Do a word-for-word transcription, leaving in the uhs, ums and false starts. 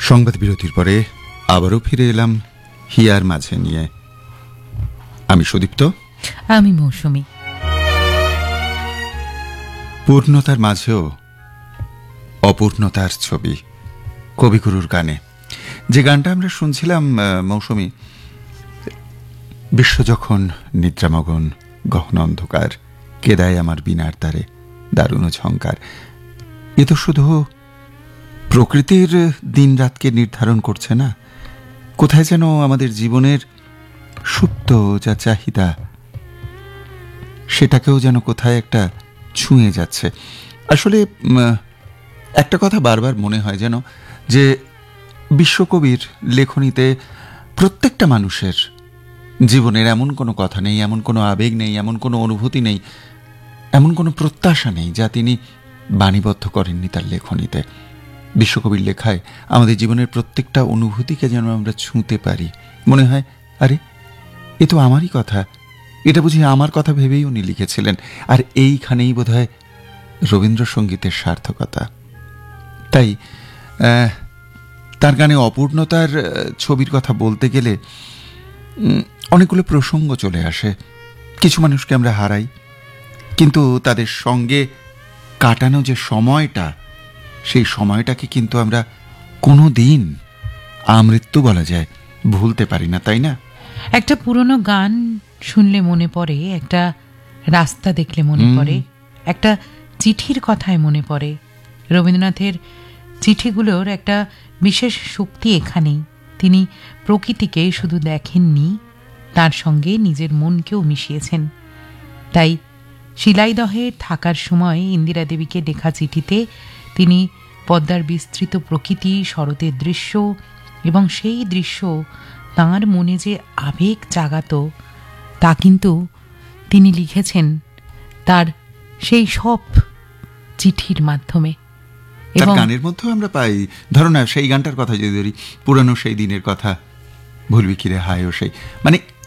সংবাদ বিরতির পরে আবারও ফিরে এলাম হিয়ার মাঝে নিয়ে। আমি সুদীপ্ত, আমি মৌসুমী। পূর্ণতার মাঝেও অপূর্ণতার ছবি, কবিগুরুর গানে। যে গানটা আমরা শুনছিলাম মৌসুমী, বিশ্ব যখন নিদ্রামগন, গহন অন্ধকার, কেদায় আমার বিনার তারে দারুণ ঝঙ্কার। এ তো শুধু প্রকৃতির দিন রাতকে নির্ধারণ করছে না, কোথায় যেন আমাদের জীবনের সুপ্ত যা চাহিদা, সেটাকেও যেন কোথায় একটা ছুঁয়ে যাচ্ছে। আসলে একটা কথা বারবার মনে হয় যেন যে বিশ্বকবির লেখনীতে প্রত্যেকটা মানুষের জীবনের এমন কোনো কথা নেই, এমন কোনো আবেগ নেই, এমন কোনো অনুভূতি নেই, এমন কোনো প্রত্যাশা নেই যা তিনি বাণীবদ্ধ করেননি তার লেখনীতে। বিশ্বকবির লেখায় আমাদের জীবনের প্রত্যেকটা অনুভূতিকে যেন আমরা ছুঁতে পারি। মনে হয়, আরে এ তো আমারই কথা, এটা বুঝি আমার কথা ভেবেই উনি লিখেছিলেন। আর এইখানেই বোধহয় রবীন্দ্রসঙ্গীতের সার্থকতা। তাই তার গানে অপূর্ণতার ছবির কথা বলতে গেলে অনেকগুলো প্রসঙ্গ চলে আসে। কিছু মানুষকে আমরা হারাই, কিন্তু তাদের সঙ্গে কাটানো যে সময়টা, সেই সময়টাকে কিন্তু আমরা কোনো দিন আমৃত্যু বলা যায় ভুলতে পারি না, তাই না? একটা পুরনো গান শুনলে মনে পড়ে, একটা রাস্তা দেখলে মনে পড়ে, একটা চিঠির কথায় মনে পড়ে। রবীন্দ্রনাথের চিঠিগুলোর একটা বিশেষ শক্তি এখানেই। তিনি প্রকৃতিকে শুধু দেখেননি, তার সঙ্গে নিজের মনকেও মিশিয়েছেন। তাই শিলাইদহে থাকার সময় ইন্দিরা দেবীকে লেখা চিঠিতে তিনি পদ্মার বিস্তৃত প্রকৃতি, শরতের দৃশ্য এবং সেই দৃশ্য তাঁর মনে যে আবেগ জাগাত, তা কিন্তু তিনি লিখেছেন তার সেই সব চিঠির মাধ্যমে। এবং গানের মধ্যেও আমরা পাই, ধরো না সেই গানটার কথা যদি ধরি, পুরানো সেই দিনের কথা, ভুলবি কিরে হায় ও সেই, মানে